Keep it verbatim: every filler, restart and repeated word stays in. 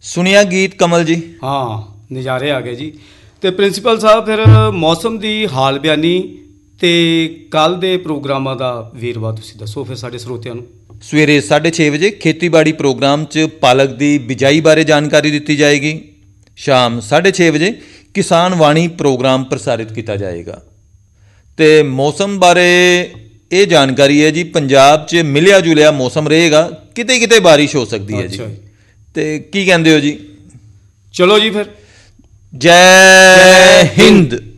ਸੁਣਿਆ ਗੀਤ ਕਮਲ ਜੀ? ਹਾਂ, ਨਜ਼ਾਰੇ ਆ ਗਏ ਜੀ। ਅਤੇ ਪ੍ਰਿੰਸੀਪਲ ਸਾਹਿਬ ਫਿਰ ਮੌਸਮ ਦੀ ਹਾਲ ਬਿਆਨੀ ਅਤੇ ਕੱਲ੍ਹ ਦੇ ਪ੍ਰੋਗਰਾਮਾਂ ਦਾ ਵੇਰਵਾ ਤੁਸੀਂ ਦੱਸੋ ਫਿਰ ਸਾਡੇ ਸਰੋਤਿਆਂ ਨੂੰ। ਸਵੇਰੇ ਸਾਢੇ ਛੇ ਵਜੇ ਖੇਤੀਬਾੜੀ ਪ੍ਰੋਗਰਾਮ 'ਚ ਪਾਲਕ ਦੀ ਬਿਜਾਈ ਬਾਰੇ ਜਾਣਕਾਰੀ ਦਿੱਤੀ ਜਾਏਗੀ। ਸ਼ਾਮ ਸਾਢੇ ਛੇ ਵਜੇ ਕਿਸਾਨ ਵਾਣੀ ਪ੍ਰੋਗਰਾਮ ਪ੍ਰਸਾਰਿਤ ਕੀਤਾ ਜਾਏਗਾ। ਅਤੇ ਮੌਸਮ ਬਾਰੇ ਇਹ ਜਾਣਕਾਰੀ ਹੈ ਜੀ, ਪੰਜਾਬ 'ਚ ਮਿਲਿਆ ਜੁਲਿਆ ਮੌਸਮ ਰਹੇਗਾ, ਕਿਤੇ ਕਿਤੇ ਬਾਰਿਸ਼ ਹੋ ਸਕਦੀ ਹੈ ਜੀ। ਅਤੇ ਕੀ ਕਹਿੰਦੇ ਹੋ ਜੀ? ਚਲੋ ਜੀ ਫਿਰ। ਜੈ ਹਿੰਦ।